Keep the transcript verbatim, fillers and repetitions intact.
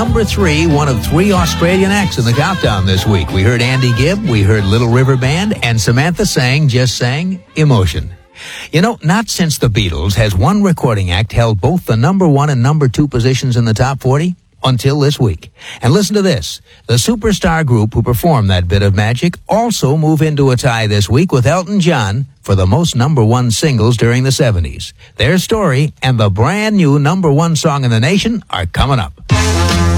number three, one of three Australian acts in the countdown this week. We heard Andy Gibb, we heard Little River Band, and Samantha sang, just sang, Emotion. You know, not since the Beatles has one recording act held both the number one and number two positions in the top forty until this week. And listen to this. The superstar group who performed that bit of magic also move into a tie this week with Elton John for the most number one singles during the seventies. Their story and the brand new number one song in the nation are coming up.